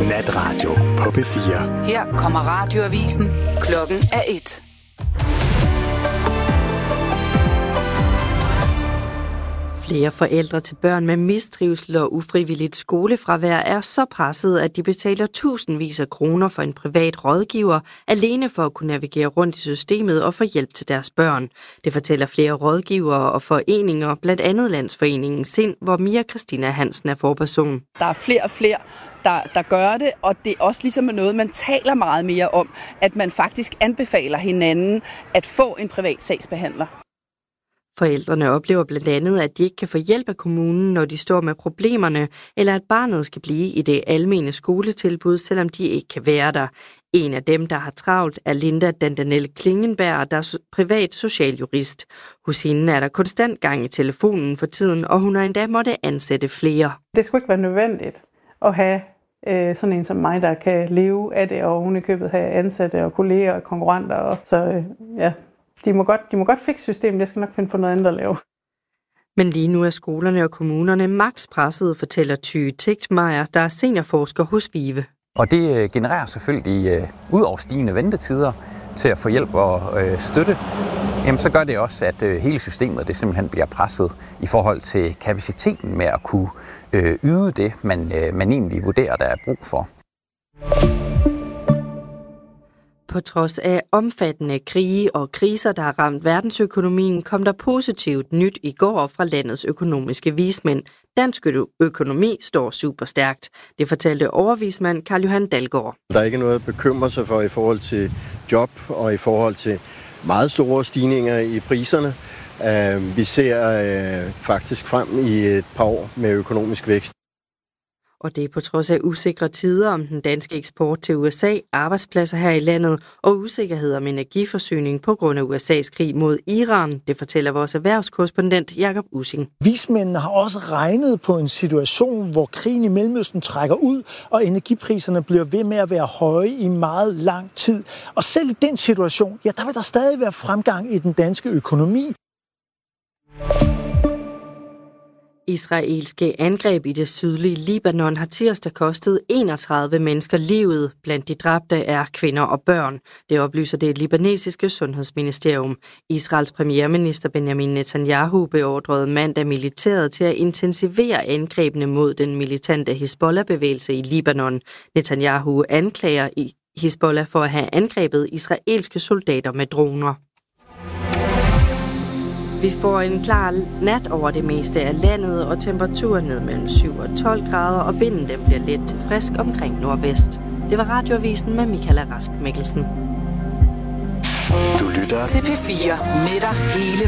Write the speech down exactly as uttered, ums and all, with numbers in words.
Natradio på P fire. Her kommer radioavisen. Klokken er et. Flere forældre til børn med mistrivsel og ufrivilligt skolefravær er så presset, at de betaler tusindvis af kroner for en privat rådgiver, alene for at kunne navigere rundt i systemet og få hjælp til deres børn. Det fortæller flere rådgivere og foreninger, blandt andet Landsforeningen Sind, hvor Mia Christina Hansen er forperson. Der er flere og flere, der, der gør det, og det er også ligesom noget, man taler meget mere om, at man faktisk anbefaler hinanden at få en privat sagsbehandler. Forældrene oplever blandt andet, at de ikke kan få hjælp af kommunen, når de står med problemerne, eller at barnet skal blive i det almene skoletilbud, selvom de ikke kan være der. En af dem, der har travlt, er Linda Dandanelle Klingenberg, der er privat socialjurist. Hos hende er der konstant gang i telefonen for tiden, og hun har endda måtte ansætte flere. Det skulle ikke være nødvendigt at have øh, sådan en som mig, der kan leve af det, og hun i købet have ansatte og kolleger og konkurrenter. Og så øh, ja... De må godt, de må godt fikse systemet, jeg skal nok finde på noget andet at lave. Men lige nu er skolerne og kommunerne maks presset, fortæller Thy Tegtmeier, der er seniorforsker hos VIVE. Og det genererer selvfølgelig uh, ud over stigende ventetider til at få hjælp og uh, støtte. Jamen, så gør det også, at uh, hele systemet det simpelthen bliver presset i forhold til kapaciteten med at kunne uh, yde det, man, uh, man egentlig vurderer, der er brug for. På trods af omfattende krige og kriser, der har ramt verdensøkonomien, kom der positivt nyt i går fra landets økonomiske vismænd. Dansk økonomi står super stærkt. Det fortalte overvismand Carl Johan Dalgaard. Der er ikke noget at bekymre sig for i forhold til job og i forhold til meget store stigninger i priserne. Vi ser faktisk frem i et par år med økonomisk vækst. Og det er på trods af usikre tider om den danske eksport til U S A, arbejdspladser her i landet og usikkerhed om energiforsyning på grund af U S A's krig mod Iran. Det fortæller vores erhvervskorrespondent Jakob Ussing. Vismændene har også regnet på en situation, hvor krigen i Mellemøsten trækker ud, og energipriserne bliver ved med at være høje i meget lang tid. Og selv i den situation, ja, der vil der stadig være fremgang i den danske økonomi. Israelske angreb i det sydlige Libanon har tirsdag kostet enogtredive mennesker livet. Blandt de dræbte er kvinder og børn. Det oplyser det libanesiske sundhedsministerium. Israels premierminister Benjamin Netanyahu beordrede mandag militæret til at intensivere angrebene mod den militante Hizbollah-bevægelse i Libanon. Netanyahu anklager Hizbollah for at have angrebet israelske soldater med droner. Vi får en klar nat over det meste af landet, og temperaturen ned mellem syv og tolv grader, og vinden den bliver let til frisk omkring nordvest. Det var radioavisen med Michaela Rask Mikkelsen. Du lytter til P fire med dig hele